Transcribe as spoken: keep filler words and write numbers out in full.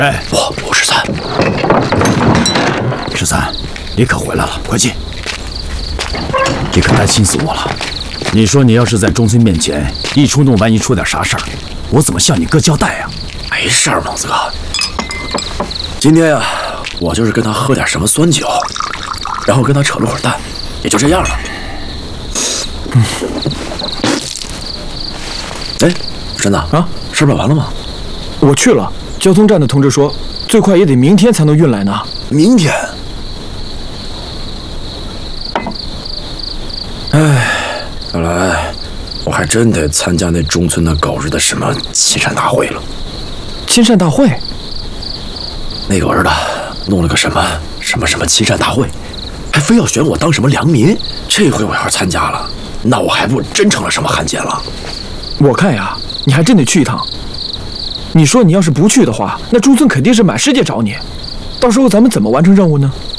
哎， 不不，十三， 十三，你可回来了，快进！你可担心死我了。你说你要是在中村面前一冲动，万一出点啥事儿，我怎么向你哥交代呀？ 没事儿，猛子哥。今天呀，我就是跟他喝点什么酸酒，然后跟他扯了会儿淡，也就这样了。嗯。哎，真的啊，事办完了吗？ 我去了，交通站的同志说，最快也得明天才能运来呢。 明天？哎，看来我还真得参加那中村的狗日的什么亲善大会了。 亲善大会？ 那个儿子弄了个什么什么什么亲善大会，还非要选我当什么良民。这回我要是参加了，那我还不真成了什么汉奸了？ 我看呀，你还真得去一趟。你说你要是不去的话，那中村肯定是满世界找你，到时候咱们怎么完成任务呢？